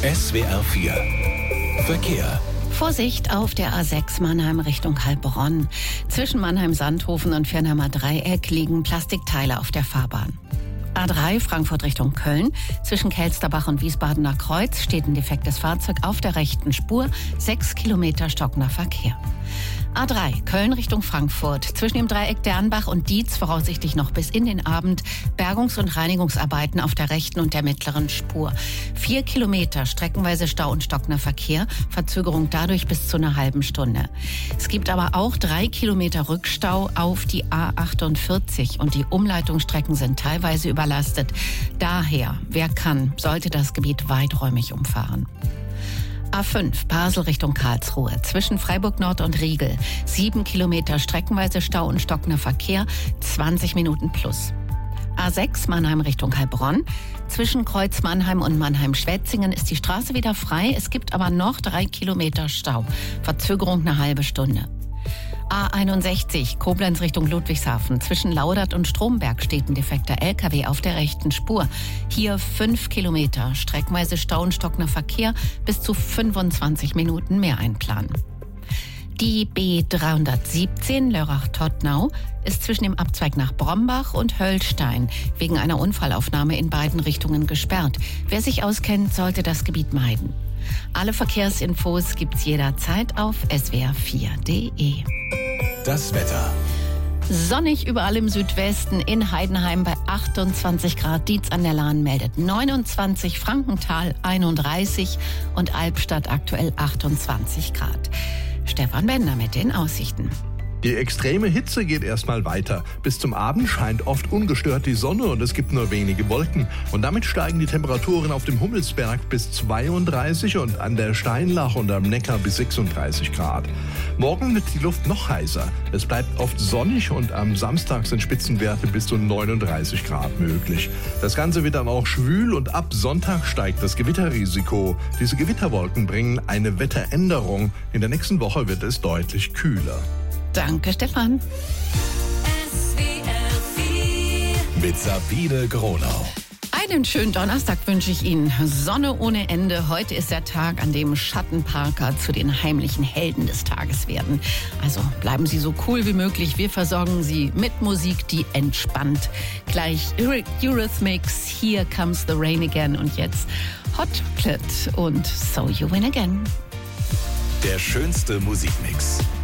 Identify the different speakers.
Speaker 1: SWR 4 Verkehr.
Speaker 2: Vorsicht auf der A6 Mannheim Richtung Heilbronn. Zwischen Mannheim-Sandhofen und Viernheimer Dreieck liegen Plastikteile auf der Fahrbahn. A3 Frankfurt Richtung Köln. Zwischen Kelsterbach und Wiesbadener Kreuz steht ein defektes Fahrzeug auf der rechten Spur. 6 Kilometer stockender Verkehr. A3 Köln Richtung Frankfurt. Zwischen dem Dreieck Dernbach und Dietz voraussichtlich noch bis in den Abend Bergungs- und Reinigungsarbeiten auf der rechten und der mittleren Spur. 4 Kilometer streckenweise Stau und stockender Verkehr. Verzögerung dadurch bis zu einer halben Stunde. Es gibt aber auch 3 Kilometer Rückstau auf die A48 und die Umleitungsstrecken sind teilweise überlastet. Daher, wer kann, sollte das Gebiet weiträumig umfahren. A5 Basel Richtung Karlsruhe. Zwischen Freiburg Nord und Riegel. 7 Kilometer streckenweise Stau und stockender Verkehr. 20 Minuten plus. A6 Mannheim Richtung Heilbronn. Zwischen Kreuz Mannheim und Mannheim-Schwetzingen ist die Straße wieder frei. Es gibt aber noch 3 Kilometer Stau. Verzögerung eine halbe Stunde. A61 Koblenz Richtung Ludwigshafen. Zwischen Laudert und Stromberg steht ein defekter LKW auf der rechten Spur. Hier 5 Kilometer, streckenweise Stau und stockender Verkehr, bis zu 25 Minuten mehr einplanen. Die B317 Lörrach-Todtnau ist zwischen dem Abzweig nach Brombach und Höllstein wegen einer Unfallaufnahme in beiden Richtungen gesperrt. Wer sich auskennt, sollte das Gebiet meiden. Alle Verkehrsinfos gibt's jederzeit auf swr4.de.
Speaker 1: Das Wetter.
Speaker 2: Sonnig überall im Südwesten, in Heidenheim bei 28 Grad, Dietz an der Lahn meldet 29, Frankenthal 31 und Albstadt aktuell 28 Grad. Stefan Bender mit den Aussichten.
Speaker 3: Die extreme Hitze geht erstmal weiter. Bis zum Abend scheint oft ungestört die Sonne und es gibt nur wenige Wolken. Und damit steigen die Temperaturen auf dem Hummelsberg bis 32 und an der Steinlach und am Neckar bis 36 Grad. Morgen wird die Luft noch heißer. Es bleibt oft sonnig und am Samstag sind Spitzenwerte bis zu 39 Grad möglich. Das Ganze wird dann auch schwül und ab Sonntag steigt das Gewitterrisiko. Diese Gewitterwolken bringen eine Wetteränderung. In der nächsten Woche wird es deutlich kühler.
Speaker 2: Danke, Stefan.
Speaker 1: Mit Sabine Gronau.
Speaker 2: Einen schönen Donnerstag wünsche ich Ihnen. Sonne ohne Ende. Heute ist der Tag, an dem Schattenparker zu den heimlichen Helden des Tages werden. Also bleiben Sie so cool wie möglich. Wir versorgen Sie mit Musik, die entspannt. Gleich Eurythmics, Here Comes the Rain Again. Und jetzt Hot Plate und So You Win Again.
Speaker 1: Der schönste Musikmix.